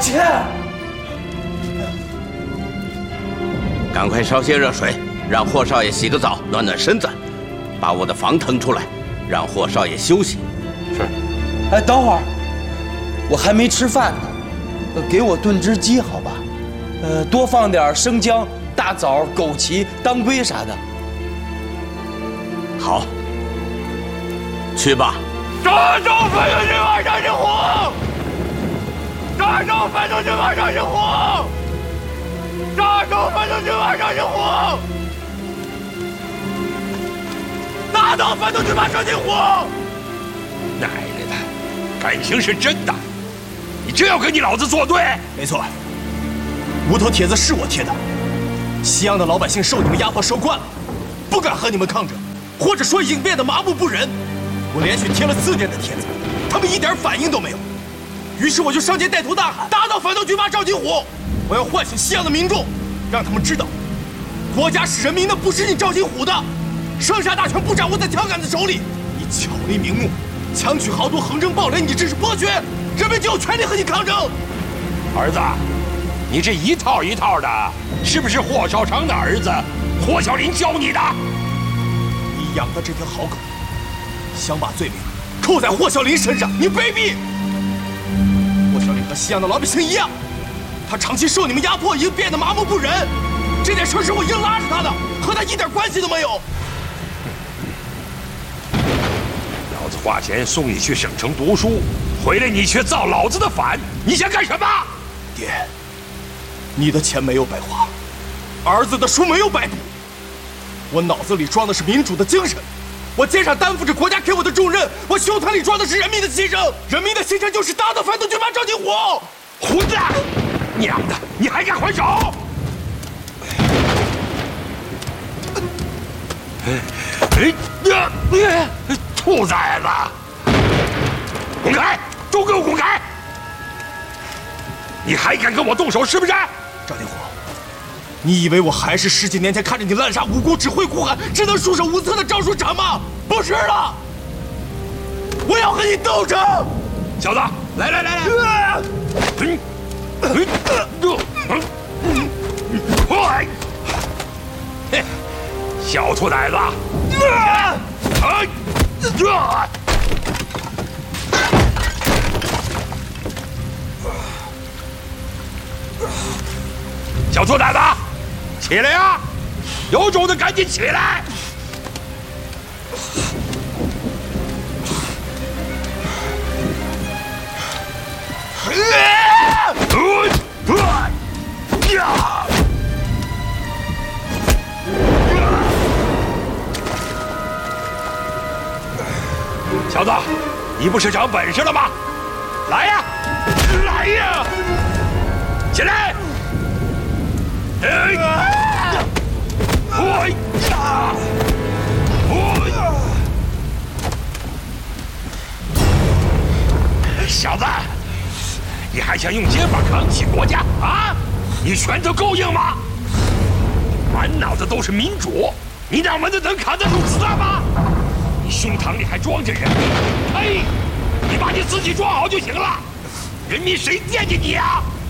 钱！ 赶快烧些热水，让霍少爷洗个澡，暖暖身子。把我的房腾出来，让霍少爷休息。 是。 哎，等会儿，我还没吃饭呢，给我炖只鸡好吧？多放点生姜、大枣、枸杞、当归啥的。 好，去吧。 抓住反动军马上进虎！抓住反动军马上进虎！抓住反动军马上进虎！拿到反动军马上进虎！奶奶的，感情是真的！你真要跟你老子作对？ 没错，无头帖子是我贴的。西洋的老百姓受你们压迫受惯了，不敢和你们抗争，或者说已经变得麻木不仁。我连续贴了4天的帖子，他们一点反应都没有。于是我就上街带头大喊：打倒反动军阀赵金虎！我要唤醒西洋的民众，让他们知道，国家是人民的，不是你赵金虎的。生杀大权不掌握在枪杆子手里，你巧立名目，强取豪夺，横征暴敛，你这是剥削，人民就有权利和你抗争。 儿子，你这一套一套的，是不是霍绍昌的儿子霍小林教你的？ 你养的这条好狗，想把罪名扣在霍小林身上，你卑鄙！霍小林和西洋的老百姓一样，他长期受你们压迫，已经变得麻木不仁。这件事是我硬拉着他的，和他一点关系都没有。 老子花钱送你去省城读书，回来你却造老子的反，你想干什么？ 爹，你的钱没有白花，儿子的书没有白读。我脑子里装的是民主的精神，我肩上担负着国家给我的重任，我胸膛里装的是人民的牺牲。人民的牺牲就是打倒反动军阀赵金虎！ 混蛋！娘的，你还敢还手！兔崽子！滚开！都给我滚开！你还敢跟我动手是不是？ 赵金虎，你以为我还是10几年前看着你滥杀无辜、只会哭喊、只能束手无策的赵署长吗？不是了，我要和你斗争！ 小子，来！快！小兔崽子！小兔崽子，起来呀！有种的赶紧起来！小子，你不是长本事了吗？来呀，来呀！起来！小子，你还想用肩膀扛起国家啊？你拳头够硬吗？满脑子都是民主，你哪门子能扛得住子弹吗？你胸膛里还装着人民，呸！你把你自己装好就行了，人民谁惦记你啊？